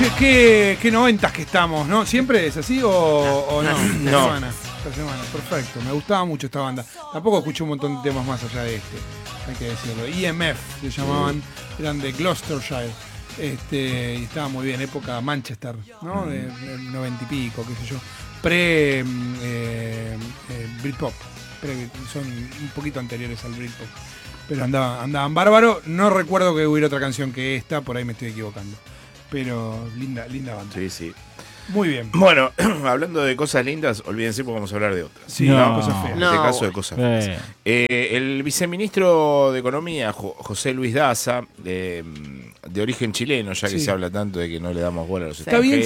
Che, qué noventas que estamos, ¿no? ¿Siempre es así o no? No. Esta semana, perfecto. Me gustaba mucho esta banda. Tampoco escuché un montón de temas más allá de este, hay que decirlo. EMF se llamaban, eran de Gloucestershire. Y estaba muy bien, época Manchester, ¿no? De 90 y pico, qué sé yo. Britpop. Son un poquito anteriores al Britpop. Pero andaban bárbaro. No recuerdo que hubiera otra canción que esta, por ahí me estoy equivocando. Pero linda banda. Sí, sí. Muy bien. Bueno, hablando de cosas lindas, olvídense porque vamos a hablar de otras. Sí, No. cosas feas. En este caso de cosas feas. El viceministro de Economía, José Luis Daza, de origen chileno, ya que Sí. se habla tanto de que no le damos bola a los Está bien,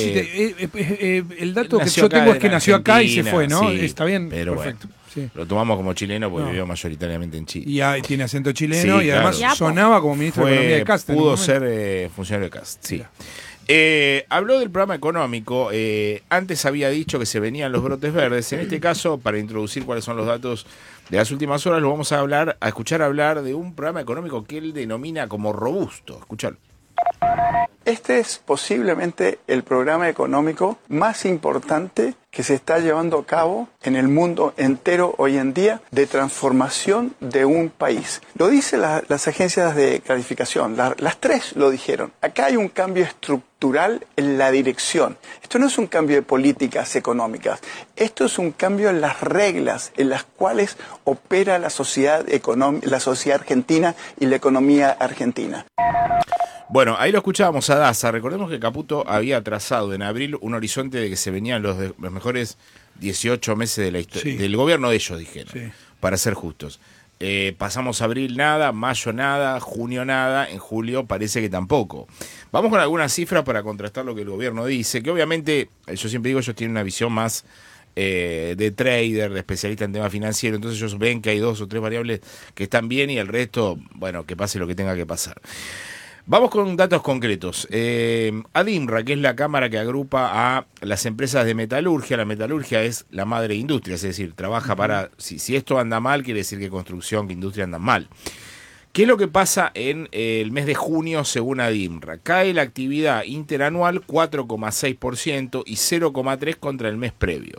el dato que yo tengo es que nació acá y se fue, ¿no? Sí, Está bien, pero perfecto. bueno, Sí. lo tomamos como chileno porque No. vivió mayoritariamente en Chile. Y tiene acento chileno Sí, y además claro. sonaba como ministro de Economía de Cast. Pudo ser funcionario de Cast, sí. Mira. Habló del programa económico. Antes había dicho que se venían los brotes verdes. En este caso, para introducir cuáles son los datos de las últimas horas, lo vamos a escuchar hablar de un programa económico que él denomina como robusto. Escuchalo. Este es posiblemente el programa económico más importante que se está llevando a cabo en el mundo entero hoy en día de transformación de un país. Lo dicen las agencias de calificación, las tres lo dijeron. Acá hay un cambio estructural en la dirección. Esto no es un cambio de políticas económicas, esto es un cambio en las reglas en las cuales opera la sociedad argentina y la economía argentina. Bueno, ahí lo escuchábamos a Daza. Recordemos que Caputo había trazado en abril un horizonte de que se venían los mejores 18 meses de la historia, Sí. del gobierno de ellos, dijeron, Sí. para ser justos. Pasamos abril nada, mayo nada, junio nada, en julio parece que tampoco. Vamos con algunas cifras para contrastar lo que el gobierno dice, que obviamente, yo siempre digo, ellos tienen una visión más de trader, de especialista en temas financieros, entonces ellos ven que hay 2 o 3 variables que están bien y el resto, bueno, que pase lo que tenga que pasar. Vamos con datos concretos. ADIMRA, que es la cámara que agrupa a las empresas de metalurgia. La metalurgia es la madre industria, es decir, trabaja para... Si esto anda mal, quiere decir que construcción, que industria andan mal. ¿Qué es lo que pasa en el mes de junio según ADIMRA? Cae la actividad interanual 4,6% y 0,3% contra el mes previo.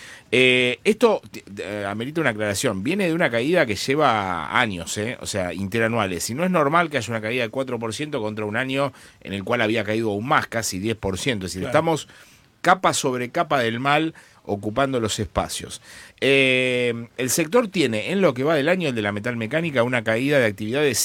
Esto amerita una aclaración. Viene de una caída que lleva años, o sea, interanuales. Y no es normal que haya una caída de 4% contra un año en el cual había caído aún más, casi 10%. Es decir, estamos capa sobre capa del mal ocupando los espacios. El sector tiene, en lo que va del año, el de la metalmecánica, una caída de actividad de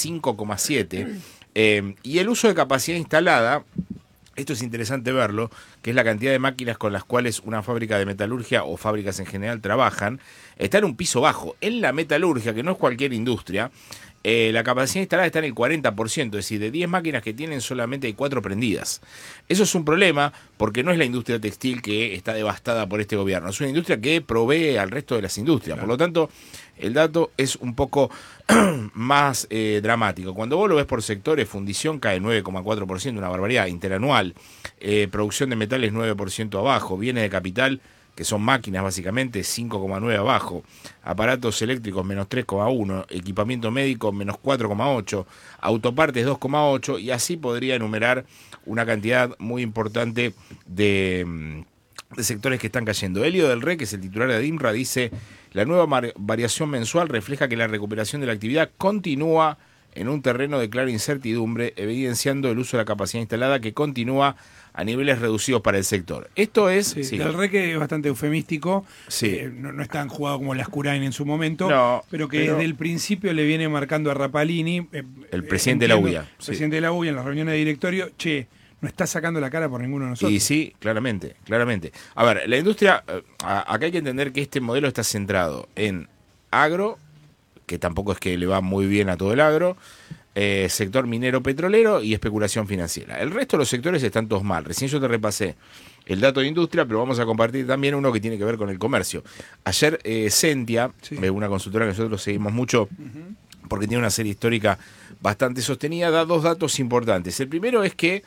5,7%. Y el uso de capacidad instalada... Esto es interesante verlo, que es la cantidad de máquinas con las cuales una fábrica de metalurgia o fábricas en general trabajan, está en un piso bajo. En la metalurgia, que no es cualquier industria, la capacidad instalada está en el 40%, es decir, de 10 máquinas que tienen solamente hay 4 prendidas. Eso es un problema porque no es la industria textil que está devastada por este gobierno, es una industria que provee al resto de las industrias. Por lo tanto, el dato es un poco más dramático. Cuando vos lo ves por sectores, fundición cae 9,4%, una barbaridad interanual. Producción de metales 9% abajo. Bienes de capital, que son máquinas básicamente, 5,9% abajo. Aparatos eléctricos menos 3,1%. Equipamiento médico menos 4,8%. Autopartes 2,8%. Y así podría enumerar una cantidad muy importante de sectores que están cayendo. Elio del Rey, que es el titular de ADIMRA, dice: la nueva variación mensual refleja que la recuperación de la actividad continúa en un terreno de clara incertidumbre, evidenciando el uso de la capacidad instalada que continúa a niveles reducidos para el sector. Esto es... Sí. Del Rey, que es bastante eufemístico, Sí. no es tan jugado como Lascurain en su momento, No, pero que desde el principio le viene marcando a Rapalini, el presidente de la UIA. El presidente de la UIA en las reuniones de directorio, no está sacando la cara por ninguno de nosotros. Y sí, claramente. A ver, la industria, acá hay que entender que este modelo está centrado en agro, que tampoco es que le va muy bien a todo el agro, sector minero petrolero y especulación financiera. El resto de los sectores están todos mal. Recién yo te repasé el dato de industria, pero vamos a compartir también uno que tiene que ver con el comercio. Ayer Sentia, una consultora que nosotros seguimos mucho, porque tiene una serie histórica bastante sostenida, da 2 datos importantes. El primero es que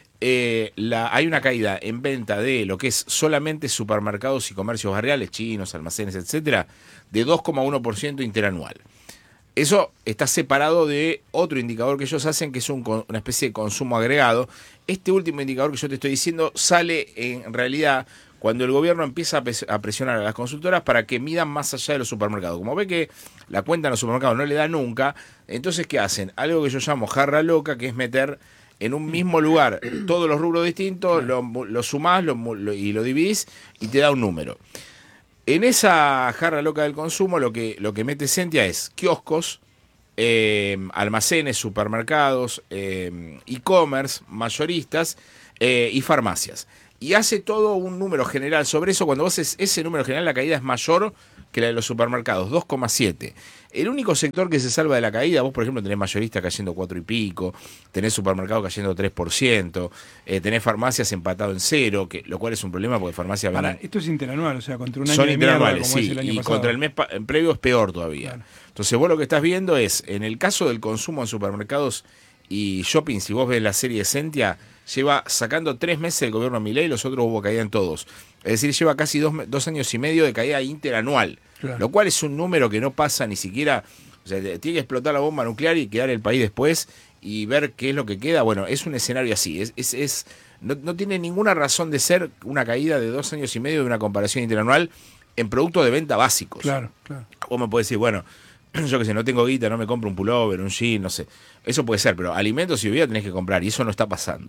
hay una caída en venta de lo que es solamente supermercados y comercios barriales, chinos, almacenes, etcétera, de 2,1% interanual. Eso está separado de otro indicador que ellos hacen, que es una especie de consumo agregado. Este último indicador que yo te estoy diciendo sale en realidad cuando el gobierno empieza a presionar a las consultoras para que midan más allá de los supermercados. Como ve que la cuenta en los supermercados no le da nunca, entonces ¿qué hacen? Algo que yo llamo jarra loca, que es meter en un mismo lugar todos los rubros distintos, lo sumás y lo dividís y te da un número. En esa jarra loca del consumo lo que mete Sentia es kioscos, almacenes, supermercados, e-commerce, mayoristas y farmacias. Y hace todo un número general sobre eso. Cuando vos haces ese número general, la caída es mayor que la de los supermercados, 2,7. El único sector que se salva de la caída, vos por ejemplo tenés mayoristas cayendo 4 y pico, tenés supermercados cayendo 3%, tenés farmacias empatado en 0, lo cual es un problema porque farmacias... Esto es interanual, o sea, contra un año son de mierda, interanuales, como sí, es el año y pasado. contra el mes previo es peor todavía. Claro. Entonces vos lo que estás viendo es, en el caso del consumo en supermercados y shopping, si vos ves la serie de Sentia, lleva sacando 3 meses el gobierno Milei, los otros hubo caída en todos. Es decir, lleva casi 2 años y medio de caída interanual, Claro. lo cual es un número que no pasa ni siquiera, o sea, tiene que explotar la bomba nuclear y quedar el país después y ver qué es lo que queda. Bueno, es un escenario así, no tiene ninguna razón de ser una caída de 2 años y medio de una comparación interanual en productos de venta básicos. Claro, claro. Vos me podés decir, bueno, yo que sé, no tengo guita, no me compro un pullover, un jean, no sé. Eso puede ser, pero alimentos y bebida tenés que comprar y eso no está pasando.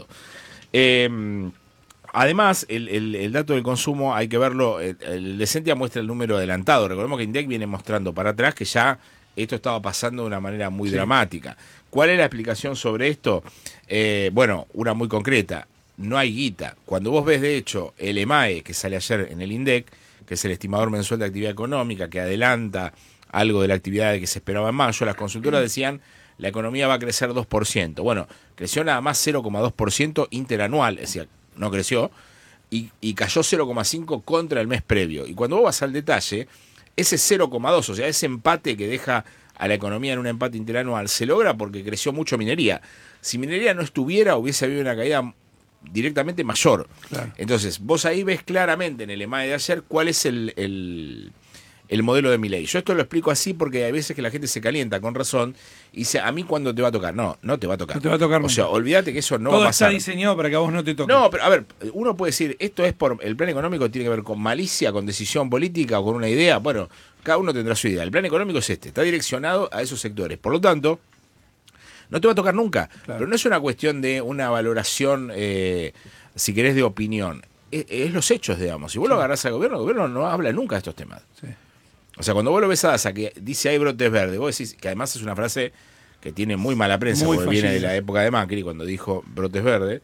Además, el dato del consumo hay que verlo, el de Sentia muestra el número adelantado. Recordemos que INDEC viene mostrando para atrás que ya esto estaba pasando de una manera muy dramática. ¿Cuál es la explicación sobre esto? Bueno, una muy concreta, no hay guita. Cuando vos ves, de hecho, el EMAE que sale ayer en el INDEC, que es el estimador mensual de actividad económica, que adelanta algo de la actividad que se esperaba en mayo, las consultoras decían la economía va a crecer 2%. Bueno, creció nada más 0,2% interanual, es decir, no creció, y cayó 0,5% contra el mes previo. Y cuando vos vas al detalle, ese 0,2%, o sea, ese empate que deja a la economía en un empate interanual, se logra porque creció mucho minería. Si minería no estuviera, hubiese habido una caída directamente mayor. Claro. Entonces, vos ahí ves claramente en el EMAE de ayer cuál es el modelo de Milei. Yo esto lo explico así porque hay veces que la gente se calienta con razón y dice, ¿a mí cuándo te va a tocar? No, no te va a tocar. No te va a tocar O nunca. sea, olvídate que eso no Todo va a pasar. está diseñado para que a vos no te toque. No, pero a ver, uno puede decir, esto es por el plan económico, tiene que ver con malicia, con decisión política o con una idea. Bueno, cada uno tendrá su idea. El plan económico es está direccionado a esos sectores. Por lo tanto, no te va a tocar nunca. Claro. Pero no es una cuestión de una valoración, si querés, de opinión. Es los hechos, digamos. Si vos lo agarrás al gobierno, el gobierno no habla nunca de estos temas. Sí. O sea, cuando vos lo ves a Daza, que dice hay brotes verdes, vos decís, que además es una frase que tiene muy mala prensa, Muy porque viene de fascista. la época de Macri, cuando dijo brotes verdes,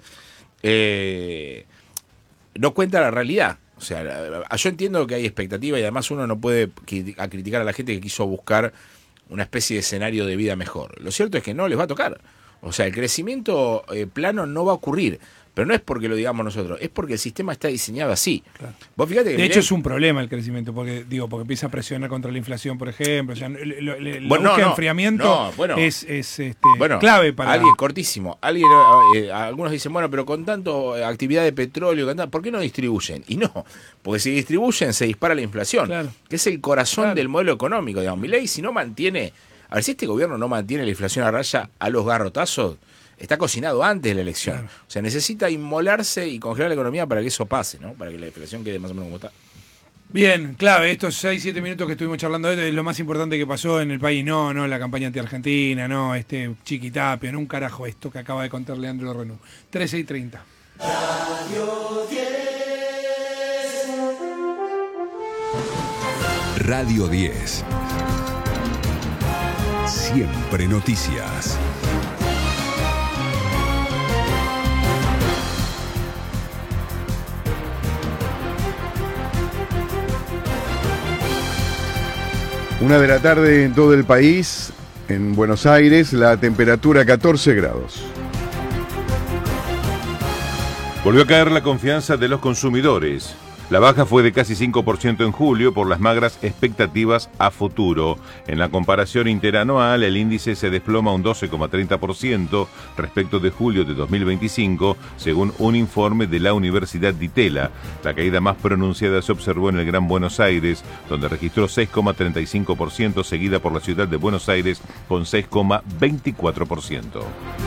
no cuenta la realidad. O sea, yo entiendo que hay expectativa y además uno no puede criticar a la gente que quiso buscar una especie de escenario de vida mejor. Lo cierto es que no les va a tocar. O sea, el crecimiento plano no va a ocurrir. Pero no es porque lo digamos nosotros, es porque el sistema está diseñado así. Claro. Vos fíjate que De hecho es un problema el crecimiento, porque empieza a presionar contra la inflación, por ejemplo. O sea, la búsqueda de enfriamiento es clave para... Alguien, cortísimo, algunos dicen, bueno, pero con tanto actividad de petróleo, ¿por qué no distribuyen? Y no, porque si distribuyen se dispara la inflación, Claro. que es el corazón Claro. del modelo económico. Digamos, Milei, si no mantiene, a ver, si este gobierno no mantiene la inflación a raya a los garrotazos, está cocinado antes de la elección. Claro. O sea, necesita inmolarse y congelar la economía para que eso pase, ¿no? Para que la inflación quede más o menos como está. Bien, clave, estos 6-7 minutos que estuvimos charlando de esto es lo más importante que pasó en el país. No la campaña anti-argentina, no Chiquitapia, no un carajo esto que acaba de contar Leandro Renú. 13:30. Radio 10. Siempre noticias. Una de la tarde en todo el país, en Buenos Aires, la temperatura 14 grados. Volvió a caer la confianza de los consumidores. La baja fue de casi 5% en julio por las magras expectativas a futuro. En la comparación interanual, el índice se desploma un 12,30% respecto de julio de 2025, según un informe de la Universidad de Itela. La caída más pronunciada se observó en el Gran Buenos Aires, donde registró 6,35%, seguida por la ciudad de Buenos Aires con 6,24%.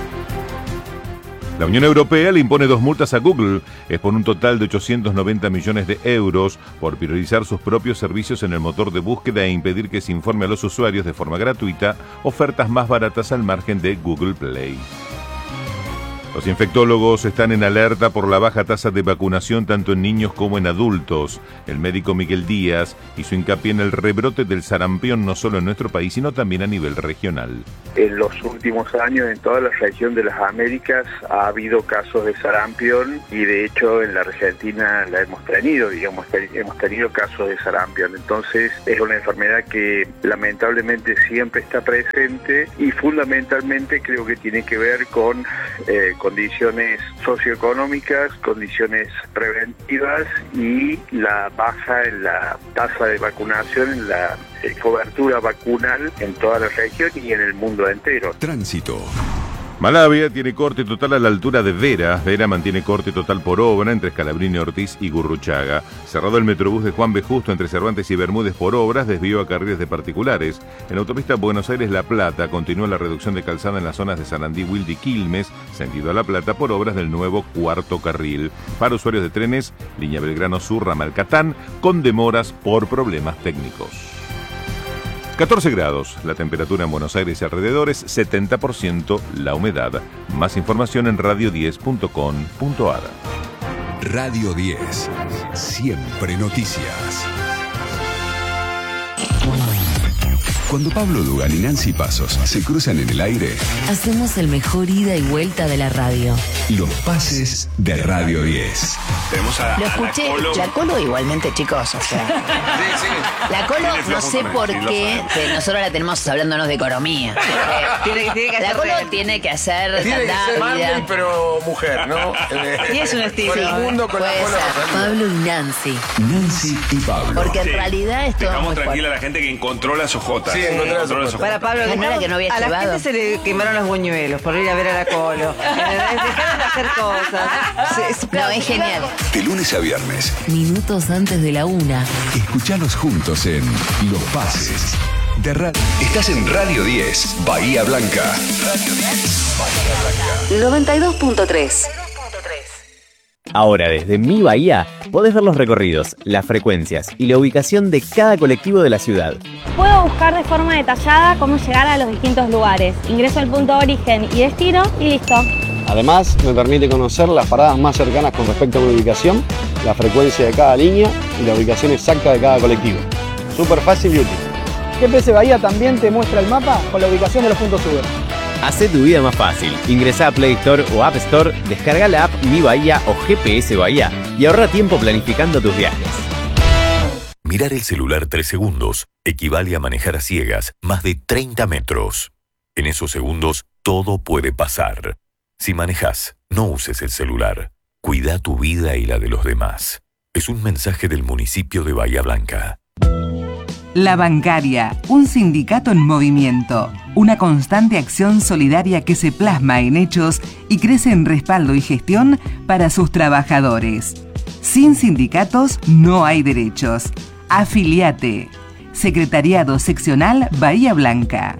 La Unión Europea le impone 2 multas a Google, es por un total de 890 millones de euros, por priorizar sus propios servicios en el motor de búsqueda e impedir que se informe a los usuarios de forma gratuita ofertas más baratas al margen de Google Play. Los infectólogos están en alerta por la baja tasa de vacunación tanto en niños como en adultos. El médico Miguel Díaz hizo hincapié en el rebrote del sarampión no solo en nuestro país, sino también a nivel regional. En los últimos años en toda la región de las Américas ha habido casos de sarampión y de hecho en la Argentina la hemos tenido, hemos tenido casos de sarampión. Entonces es una enfermedad que lamentablemente siempre está presente y fundamentalmente creo que tiene que ver con condiciones socioeconómicas, condiciones preventivas y la baja en la tasa de vacunación, en la cobertura vacunal en toda la región y en el mundo entero. Tránsito. Malavia tiene corte total a la altura de Vera. Vera mantiene corte total por obra entre Scalabrini Ortiz y Gurruchaga. Cerrado el Metrobús de Juan B. Justo entre Cervantes y Bermúdez por obras, desvío a carriles de particulares. En autopista Buenos Aires-La Plata continúa la reducción de calzada en las zonas de Sarandí, Wilde y Quilmes, sentido a La Plata, por obras del nuevo cuarto carril. Para usuarios de trenes, línea Belgrano Sur, ramal Catán, con demoras por problemas técnicos. 14 grados, la temperatura en Buenos Aires y alrededores, 70% la humedad. Más información en radio10.com.ar. Radio 10. Siempre noticias. Cuando Pablo Dugan y Nancy Pasos se cruzan en el aire, hacemos el mejor ida y vuelta de la radio. Los pases de Radio 10. Tenemos a Lo escuché, la Colo igualmente, chicos, o sea. Sí. La Colo, no sé por Sí, qué, pero nosotros la tenemos hablándonos de economía. La Colo tiene que hacer Tiene que ser vida. Marley, pero mujer, ¿no? Y es un estilo. Con el mundo, con la Puede Colo ser. Rosalía. Pablo y Nancy. Nancy y Pablo. Porque en realidad es todo Dejamos muy tranquila a fuerte. la gente que encontró las ojotas. Sí, encontró las ojotas. Para Pablo, No era que no había a la llevado. gente se le quemaron los buñuelos por ir a ver a la Colo. Dejaron de hacer cosas. No, es genial. De lunes a viernes, Minutos antes de la 1. escuchanos juntos en Los Pases de Radio. Estás en Radio 10, Bahía Blanca. Radio 10, Bahía Blanca. 92.3. Ahora, desde Mi Bahía, podés ver los recorridos, las frecuencias y la ubicación de cada colectivo de la ciudad. Puedo buscar de forma detallada cómo llegar a los distintos lugares. Ingreso al punto de origen y destino y listo. Además, me permite conocer las paradas más cercanas con respecto a mi ubicación, la frecuencia de cada línea y la ubicación exacta de cada colectivo. Súper fácil y útil. GPS Bahía también te muestra el mapa con la ubicación de los puntos Uber. Hacé tu vida más fácil. Ingresá a Play Store o App Store, descarga la app Mi Bahía o GPS Bahía y ahorra tiempo planificando tus viajes. Mirar el celular 3 segundos equivale a manejar a ciegas más de 30 metros. En esos segundos, todo puede pasar. Si manejas, no uses el celular. Cuida tu vida y la de los demás. Es un mensaje del municipio de Bahía Blanca. La Bancaria, un sindicato en movimiento, una constante acción solidaria que se plasma en hechos y crece en respaldo y gestión para sus trabajadores. Sin sindicatos no hay derechos. Afiliate. Secretariado Seccional Bahía Blanca.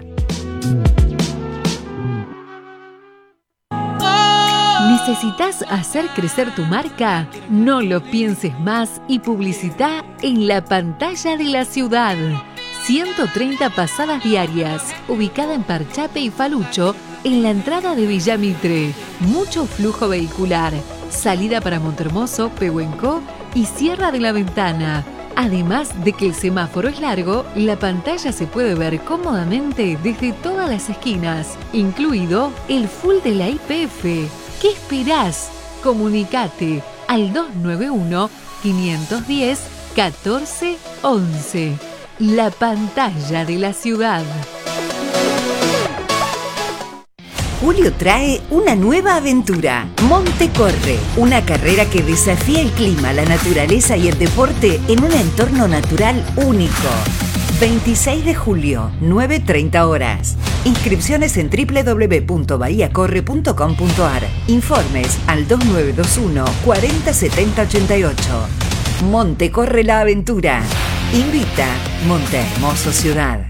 ¿Necesitas hacer crecer tu marca? No lo pienses más y publicita en la pantalla de la ciudad. 130 pasadas diarias, ubicada en Parchape y Falucho, en la entrada de Villa Mitre. Mucho flujo vehicular, salida para Montermoso, Pehuenco y Sierra de la Ventana. Además de que el semáforo es largo, la pantalla se puede ver cómodamente desde todas las esquinas, incluido el full de la YPF. ¿Qué esperás? Comunicate al 291-510-1411. La pantalla de la ciudad. Julio trae una nueva aventura. Monte Corre, una carrera que desafía el clima, la naturaleza y el deporte en un entorno natural único. 26 de julio, 9:30 horas. Inscripciones en www.bahiacorre.com.ar. Informes al 2921 40 70 88. Monte Corre la aventura. Invita Monte Hermoso Ciudad.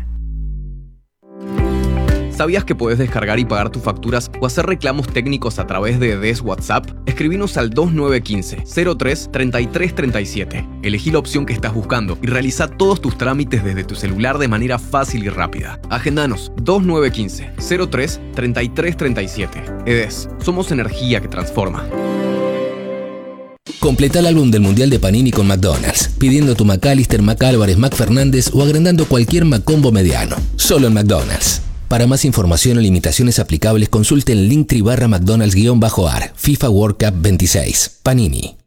¿Sabías que podés descargar y pagar tus facturas o hacer reclamos técnicos a través de DES WhatsApp? Escribinos al 2915-03-3337. Elegí la opción que estás buscando y realiza todos tus trámites desde tu celular de manera fácil y rápida. Agendanos 2915-03-3337. EDES, somos energía que transforma. Completa el álbum del Mundial de Panini con McDonald's, pidiendo tu McAllister, McAlvarez, McFernández o agrandando cualquier McCombo mediano. Solo en McDonald's. Para más información o limitaciones aplicables, consulte el Linktree/McDonald's-AR. FIFA World Cup 26. Panini.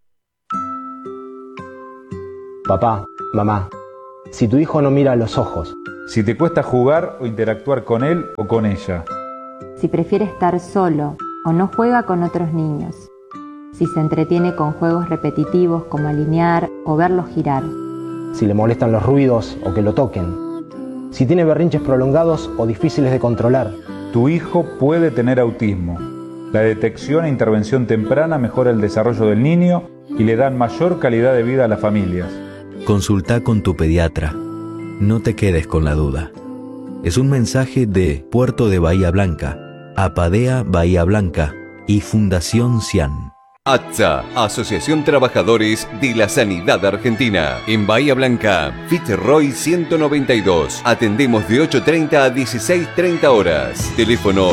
Papá, mamá, si tu hijo no mira a los ojos. Si te cuesta jugar o interactuar con él o con ella. Si prefiere estar solo o no juega con otros niños. Si se entretiene con juegos repetitivos como alinear o verlos girar. Si le molestan los ruidos o que lo toquen. Si tiene berrinches prolongados o difíciles de controlar. Tu hijo puede tener autismo. La detección e intervención temprana mejora el desarrollo del niño y le dan mayor calidad de vida a las familias. Consulta con tu pediatra. No te quedes con la duda. Es un mensaje de Puerto de Bahía Blanca, Apadea Bahía Blanca y Fundación CIAN. ATSA, Asociación Trabajadores de la Sanidad Argentina. En Bahía Blanca, Fitzroy 192. Atendemos de 8:30 a 16:30 horas. Teléfono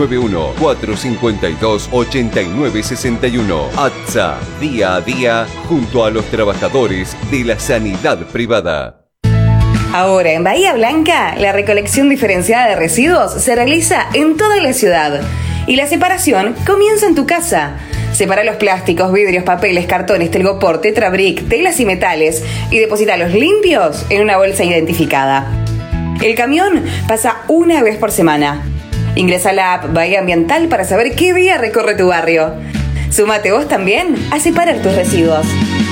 291-452-8961. ATSA, día a día, junto a los trabajadores de la sanidad privada. Ahora, en Bahía Blanca, la recolección diferenciada de residuos se realiza en toda la ciudad. Y la separación comienza en tu casa. Separa los plásticos, vidrios, papeles, cartones, telgopor, tetrabric, telas y metales y deposítalos limpios en una bolsa identificada. El camión pasa una vez por semana. Ingresa a la app Bahía Ambiental para saber qué día recorre tu barrio. Súmate vos también a separar tus residuos.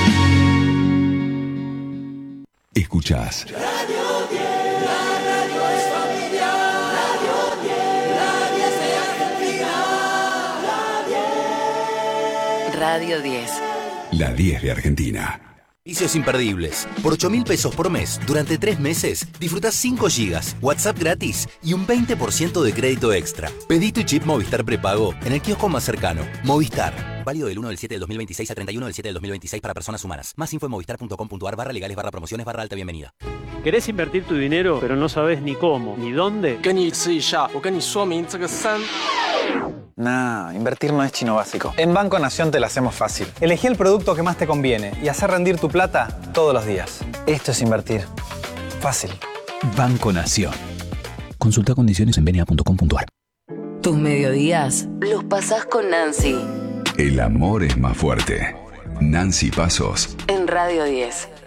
Escuchás Radio 10. La 10 de Argentina. Servicios imperdibles. Por 8.000 pesos por mes, durante 3 meses, disfrutás 5 gigas, WhatsApp gratis y un 20% de crédito extra. Pedí tu chip Movistar prepago en el kiosco más cercano. Movistar. Válido del 1 del 7 del 2026 al 31 del 7 del 2026 para personas humanas. Más info en movistar.com.ar/legales/promociones/alta bienvenida. ¿Querés invertir tu dinero, pero no sabes ni cómo, ni dónde? Nah, invertir no es chino básico. En Banco Nación te lo hacemos fácil. Elegí el producto que más te conviene y hacer rendir tu plata todos los días. Esto es invertir. Fácil. Banco Nación. Consulta condiciones en bna.com.ar. Tus mediodías los pasás con Nancy. El amor es más fuerte. Nancy Pasos. En Radio 10.